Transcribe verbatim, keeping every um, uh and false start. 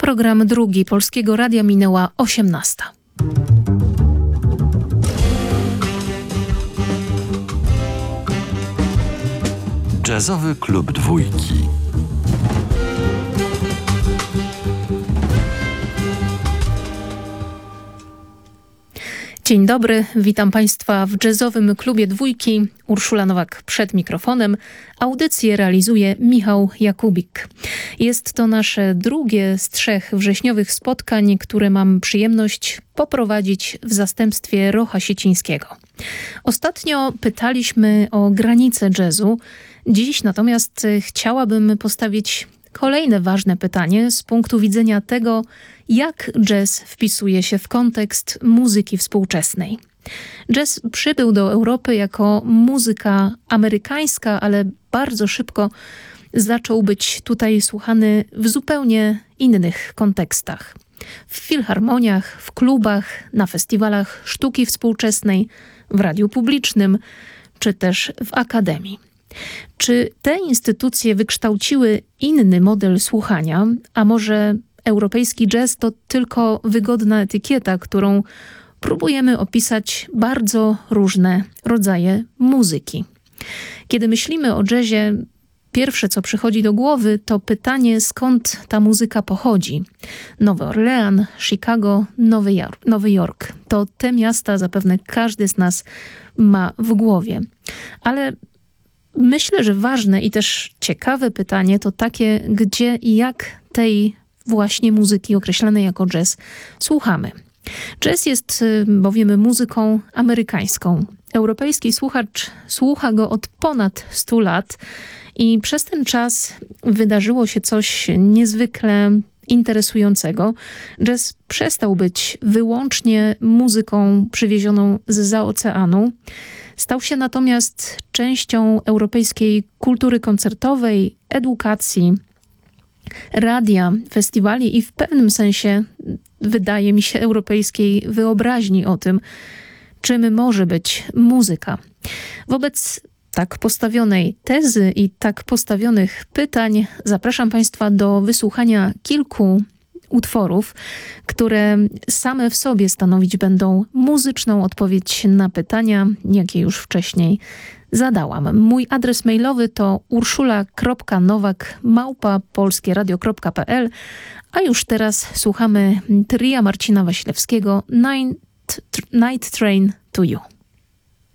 Program drugi Polskiego Radia minęła osiemnasta. Jazzowy klub dwójki. Dzień dobry, witam Państwa w jazzowym klubie dwójki. Urszula Nowak przed mikrofonem. Audycję realizuje Michał Jakubik. Jest to nasze drugie z trzech wrześniowych spotkań, które mam przyjemność poprowadzić w zastępstwie Rocha Siecińskiego. Ostatnio pytaliśmy o granice jazzu. Dziś natomiast chciałabym postawić kolejne ważne pytanie z punktu widzenia tego, jak jazz wpisuje się w kontekst muzyki współczesnej. Jazz przybył do Europy jako muzyka amerykańska, ale bardzo szybko zaczął być tutaj słuchany w zupełnie innych kontekstach. W filharmoniach, w klubach, na festiwalach sztuki współczesnej, w radiu publicznym, czy też w akademii. Czy te instytucje wykształciły inny model słuchania, a może europejski jazz to tylko wygodna etykieta, którą próbujemy opisać bardzo różne rodzaje muzyki? Kiedy myślimy o jazzie, pierwsze co przychodzi do głowy to pytanie, skąd ta muzyka pochodzi. Nowy Orlean, Chicago, Nowy Jork, Nowy Jork. To te miasta zapewne każdy z nas ma w głowie. Ale myślę, że ważne i też ciekawe pytanie to takie, gdzie i jak tej właśnie muzyki określanej jako jazz słuchamy. Jazz jest bowiem muzyką amerykańską. Europejski słuchacz słucha go od ponad stu lat i przez ten czas wydarzyło się coś niezwykle interesującego. Jazz przestał być wyłącznie muzyką przywiezioną zza oceanu. Stał się natomiast częścią europejskiej kultury koncertowej, edukacji, radia, festiwali i w pewnym sensie, wydaje mi się, europejskiej wyobraźni o tym, czym może być muzyka. Wobec tak postawionej tezy i tak postawionych pytań zapraszam Państwa do wysłuchania kilku utworów, które same w sobie stanowić będą muzyczną odpowiedź na pytania, jakie już wcześniej zadałam. Mój adres mailowy to urszula kropka nowak małpa polskieradio kropka p l, a już teraz słuchamy tria Marcina Wasilewskiego Night, Night Train to You.